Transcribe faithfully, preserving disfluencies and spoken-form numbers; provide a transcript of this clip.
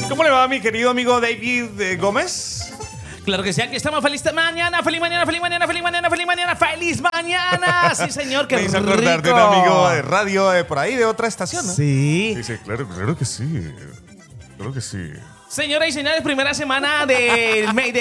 ¿Cómo le va, mi querido amigo David eh, Gómez? Claro que sí, aquí estamos. Feliz mañana, feliz mañana, feliz mañana, feliz mañana, feliz mañana, feliz mañana. Sí, señor, qué Me hizo rico. acordar de un amigo de radio eh, por ahí, de otra estación, ¿no? Sí. Sí, sí, claro, claro que sí. Claro que sí. Señoras y señores, primera semana del mes de